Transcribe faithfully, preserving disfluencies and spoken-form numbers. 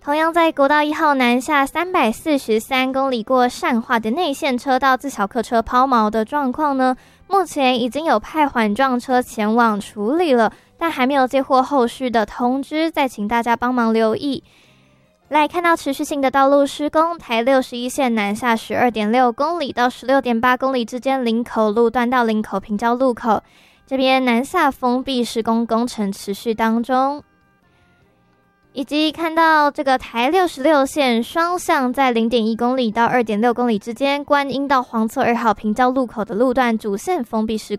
同样在国道一号南下三百四十三公里过善化的内线车道自小客车抛锚的状况呢，目前已经有派缓撞车前往处理了，但还没有接获后续的通知，再请大家帮忙留意。来看到持续性的道路施工，台六十一线南下 十二点六公里到 十六点八公里之间林口路段到林口平交路口，这边南下封闭施工工程持续当中。以及看到这个台六十六线双向在 零点一公里到 二点六公里之间，观音到黄厝二号平交路口的路段主线封闭施